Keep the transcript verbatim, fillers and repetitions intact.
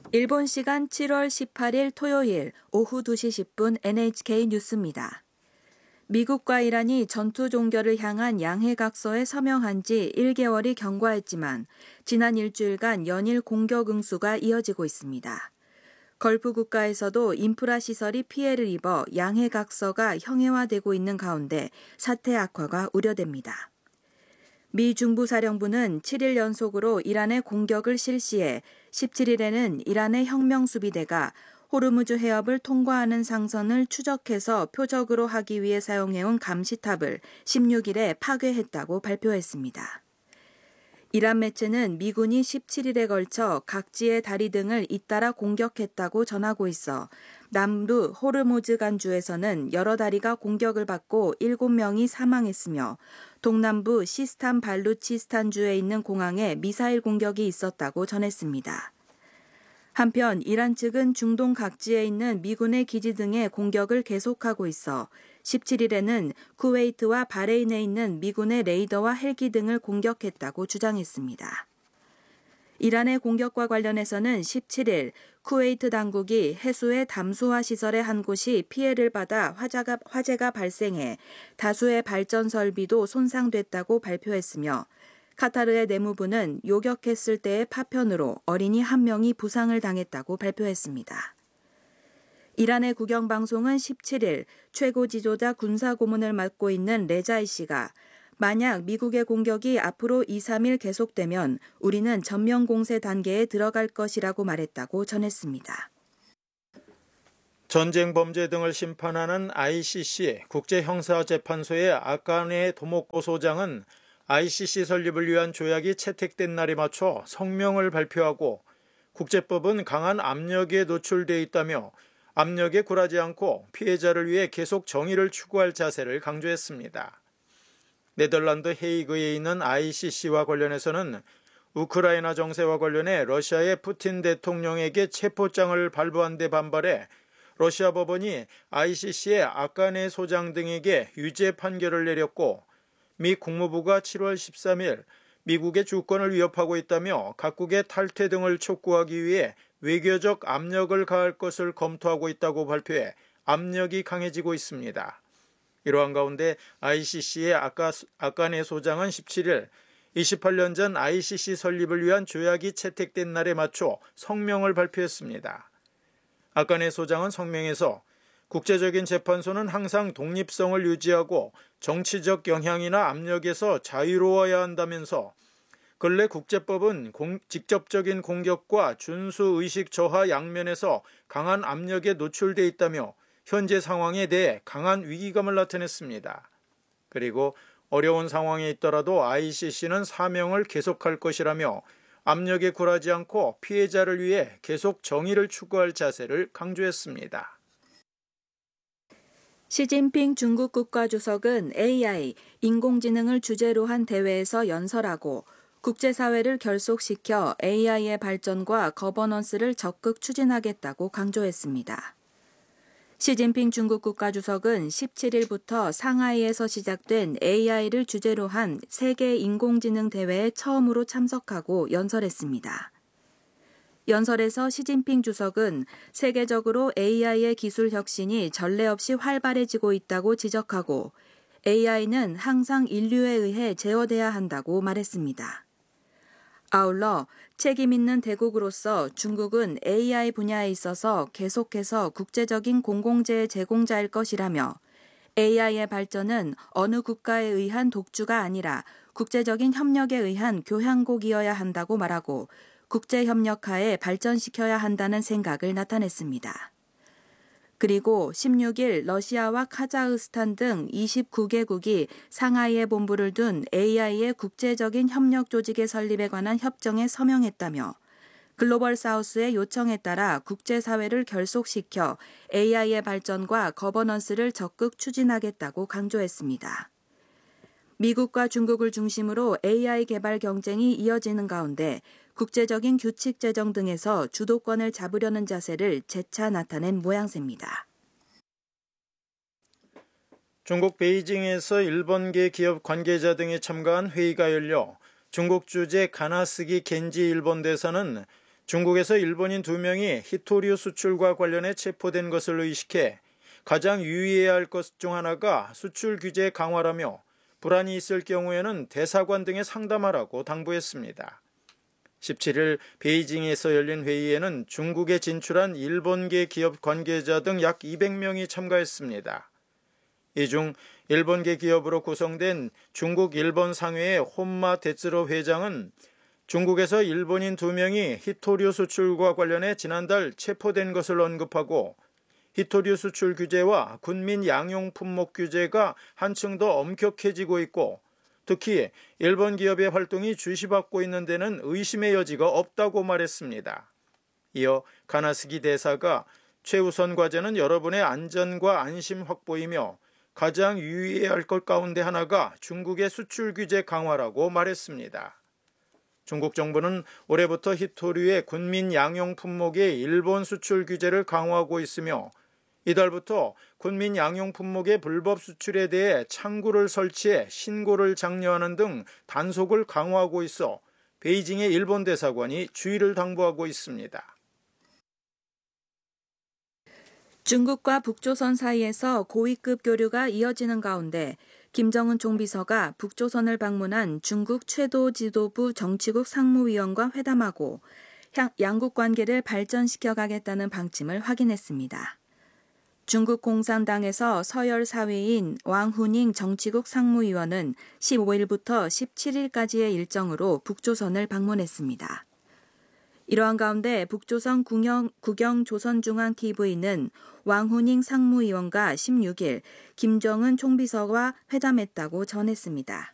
일본 시간 칠월 십팔일 토요일 오후 두 시 십 분 엔에이치케이 뉴스입니다. 미국과 이란이 전투 종결을 향한 양해각서에 서명한 지 일 개월이 경과했지만 지난 일주일간 연일 공격 응수가 이어지고 있습니다. 걸프 국가에서도 인프라 시설이 피해를 입어 양해각서가 형해화되고 있는 가운데 사태 악화가 우려됩니다. 미 중부사령부는 칠 일 연속으로 이란의 공격을 실시해 십칠일에는 이란의 혁명수비대가 호르무즈 해협을 통과하는 상선을 추적해서 표적으로 하기 위해 사용해온 감시탑을 십육일에 파괴했다고 발표했습니다. 이란 매체는 미군이 십칠일에 걸쳐 각지의 다리 등을 잇따라 공격했다고 전하고 있어 남부 호르무즈 간주에서는 여러 다리가 공격을 받고 일곱 명이 사망했으며 동남부 시스탄 발루치스탄주에 있는 공항에 미사일 공격이 있었다고 전했습니다. 한편 이란 측은 중동 각지에 있는 미군의 기지 등의 공격을 계속하고 있어 십칠일에는 쿠웨이트와 바레인에 있는 미군의 레이더와 헬기 등을 공격했다고 주장했습니다. 이란의 공격과 관련해서는 십칠일 쿠웨이트 당국이 해수의 담수화 시설의 한 곳이 피해를 받아 화재가, 화재가 발생해 다수의 발전 설비도 손상됐다고 발표했으며 카타르의 내무부는 요격했을 때의 파편으로 어린이 한 명이 부상을 당했다고 발표했습니다. 이란의 국영방송은 십칠일 최고 지도자 군사고문을 맡고 있는 레자이 씨가 만약 미국의 공격이 앞으로 이, 삼일 계속되면 우리는 전면 공세 단계에 들어갈 것이라고 말했다고 전했습니다. 전쟁 범죄 등을 심판하는 아이씨씨 국제형사재판소의 아카네 도모코 소장은 아이씨씨 설립을 위한 조약이 채택된 날에 맞춰 성명을 발표하고 국제법은 강한 압력에 노출돼 있다며 압력에 굴하지 않고 피해자를 위해 계속 정의를 추구할 자세를 강조했습니다. 네덜란드 헤이그에 있는 아이씨씨와 관련해서는 우크라이나 정세와 관련해 러시아의 푸틴 대통령에게 체포장을 발부한 데 반발해 러시아 법원이 아이씨씨의 아카네 소장 등에게 유죄 판결을 내렸고 미 국무부가 칠월 십삼일 미국의 주권을 위협하고 있다며 각국의 탈퇴 등을 촉구하기 위해 외교적 압력을 가할 것을 검토하고 있다고 발표해 압력이 강해지고 있습니다. 이러한 가운데 아이씨씨의 아까, 아카네 소장은 십칠일 이십팔 년 전 아이씨씨 설립을 위한 조약이 채택된 날에 맞춰 성명을 발표했습니다. 아카네 소장은 성명에서 국제적인 재판소는 항상 독립성을 유지하고 정치적 영향이나 압력에서 자유로워야 한다면서 근래 국제법은 공, 직접적인 공격과 준수의식 저하 양면에서 강한 압력에 노출돼 있다며 현재 상황에 대해 강한 위기감을 나타냈습니다. 그리고 어려운 상황에 있더라도 아이씨씨는 사명을 계속할 것이라며 압력에 굴하지 않고 피해자를 위해 계속 정의를 추구할 자세를 강조했습니다. 시진핑 중국 국가주석은 에이아이, 인공지능을 주제로 한 대회에서 연설하고 국제사회를 결속시켜 에이아이의 발전과 거버넌스를 적극 추진하겠다고 강조했습니다. 시진핑 중국 국가주석은 십칠일부터 상하이에서 시작된 에이아이를 주제로 한 세계 인공지능 대회에 처음으로 참석하고 연설했습니다. 연설에서 시진핑 주석은 세계적으로 에이아이의 기술 혁신이 전례 없이 활발해지고 있다고 지적하고 에이아이는 항상 인류에 의해 제어돼야 한다고 말했습니다. 아울러 책임 있는 대국으로서 중국은 에이아이 분야에 있어서 계속해서 국제적인 공공재의 제공자일 것이라며 에이아이의 발전은 어느 국가에 의한 독주가 아니라 국제적인 협력에 의한 교향곡이어야 한다고 말하고 국제협력하에 발전시켜야 한다는 생각을 나타냈습니다. 그리고 십육일 러시아와 카자흐스탄 등 이십구 개국이 상하이에 본부를 둔 에이아이의 국제적인 협력 조직의 설립에 관한 협정에 서명했다며 글로벌 사우스의 요청에 따라 국제사회를 결속시켜 에이아이의 발전과 거버넌스를 적극 추진하겠다고 강조했습니다. 미국과 중국을 중심으로 에이아이 개발 경쟁이 이어지는 가운데 국제적인 규칙 제정 등에서 주도권을 잡으려는 자세를 재차 나타낸 모양새입니다. 중국 베이징에서 일본계 기업 관계자 등이 참가한 회의가 열려 중국 주재 가나스기 겐지 일본 대사는 중국에서 일본인 두 명이 히토류 수출과 관련해 체포된 것을 의식해 가장 유의해야 할 것 중 하나가 수출 규제 강화라며 불안이 있을 경우에는 대사관 등에 상담하라고 당부했습니다. 십칠 일 베이징에서 열린 회의에는 중국에 진출한 일본계 기업 관계자 등 약 이백 명이 참가했습니다. 이 중 일본계 기업으로 구성된 중국-일본 상회의 혼마 데츠로 회장은 중국에서 일본인 두 명이 히토류 수출과 관련해 지난달 체포된 것을 언급하고 히토류 수출 규제와 군민 양용 품목 규제가 한층 더 엄격해지고 있고 특히 일본 기업의 활동이 주시받고 있는 데는 의심의 여지가 없다고 말했습니다. 이어 가나스기 대사가 최우선 과제는 여러분의 안전과 안심 확보이며 가장 유의해야 할 것 가운데 하나가 중국의 수출 규제 강화라고 말했습니다. 중국 정부는 올해부터 히토류의 군민 양용 품목의 일본 수출 규제를 강화하고 있으며 이달부터 군민 양용 품목의 불법 수출에 대해 창구를 설치해 신고를 장려하는 등 단속을 강화하고 있어 베이징의 일본 대사관이 주의를 당부하고 있습니다. 중국과 북조선 사이에서 고위급 교류가 이어지는 가운데 김정은 총비서가 북조선을 방문한 중국 최도 지도부 정치국 상무위원과 회담하고 양국 관계를 발전시켜 가겠다는 방침을 확인했습니다. 중국 공산당에서 서열 사위인 왕후닝 정치국 상무위원은 십오 일부터 십칠 일까지의 일정으로 북조선을 방문했습니다. 이러한 가운데 북조선 국영, 국영조선중앙티비는 왕후닝 상무위원과 십육 일 김정은 총비서와 회담했다고 전했습니다.